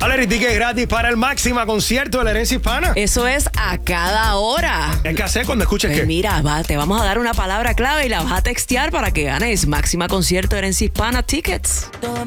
Valerie, ticket gratis para el Máxima concierto de la herencia hispana. Eso es a cada hora. ¿Qué hay que hacer cuando escuches Pues qué? mira, te vamos a dar una palabra clave y la vas a textear para que ganes Máxima concierto de herencia hispana tickets.